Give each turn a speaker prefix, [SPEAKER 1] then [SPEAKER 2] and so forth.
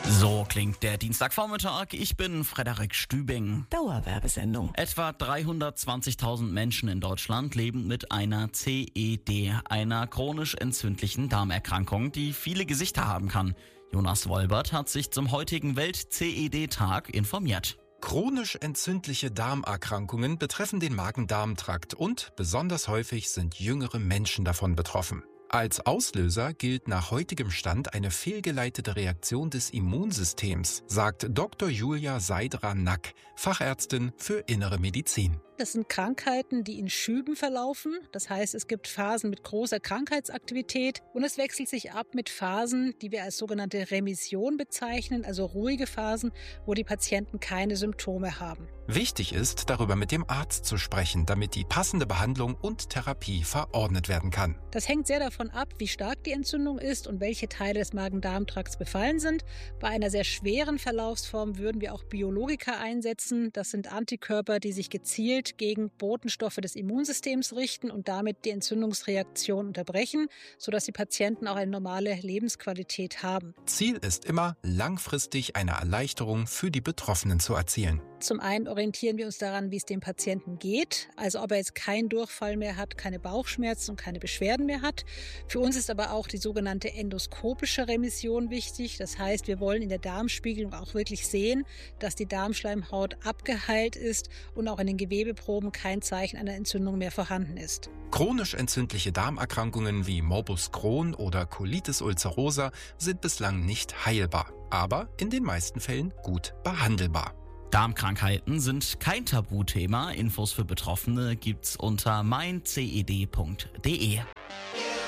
[SPEAKER 1] So klingt der Dienstagvormittag. Ich bin Frederik Stübing.
[SPEAKER 2] Dauerwerbesendung.
[SPEAKER 1] Etwa 320.000 Menschen in Deutschland leben mit einer CED, einer chronisch entzündlichen Darmerkrankung, die viele Gesichter haben kann. Jonas Wolbert hat sich zum heutigen Welt-CED-Tag informiert.
[SPEAKER 3] Chronisch entzündliche Darmerkrankungen betreffen den Magen-Darm-Trakt und besonders häufig sind jüngere Menschen davon betroffen. Als Auslöser gilt nach heutigem Stand eine fehlgeleitete Reaktion des Immunsystems, sagt Dr. Julia Seidra-Nack, Fachärztin für Innere Medizin.
[SPEAKER 4] Das sind Krankheiten, die in Schüben verlaufen. Das heißt, es gibt Phasen mit großer Krankheitsaktivität und es wechselt sich ab mit Phasen, die wir als sogenannte Remission bezeichnen, also ruhige Phasen, wo die Patienten keine Symptome haben.
[SPEAKER 3] Wichtig ist, darüber mit dem Arzt zu sprechen, damit die passende Behandlung und Therapie verordnet werden kann.
[SPEAKER 4] Das hängt sehr davon ab, wie stark die Entzündung ist und welche Teile des Magen-Darm-Trakts befallen sind. Bei einer sehr schweren Verlaufsform würden wir auch Biologika einsetzen. Das sind Antikörper, die sich gezielt gegen Botenstoffe des Immunsystems richten und damit die Entzündungsreaktion unterbrechen, sodass die Patienten auch eine normale Lebensqualität haben.
[SPEAKER 3] Ziel ist immer, langfristig eine Erleichterung für die Betroffenen zu erzielen.
[SPEAKER 4] Zum einen orientieren wir uns daran, wie es dem Patienten geht, also ob er jetzt keinen Durchfall mehr hat, keine Bauchschmerzen und keine Beschwerden mehr hat. Für uns ist aber auch die sogenannte endoskopische Remission wichtig. Das heißt, wir wollen in der Darmspiegelung auch wirklich sehen, dass die Darmschleimhaut abgeheilt ist und auch in den Gewebeproben kein Zeichen einer Entzündung mehr vorhanden ist.
[SPEAKER 3] Chronisch entzündliche Darmerkrankungen wie Morbus Crohn oder Colitis ulcerosa sind bislang nicht heilbar, aber in den meisten Fällen gut behandelbar.
[SPEAKER 1] Darmkrankheiten sind kein Tabuthema. Infos für Betroffene gibt's unter meinced.de.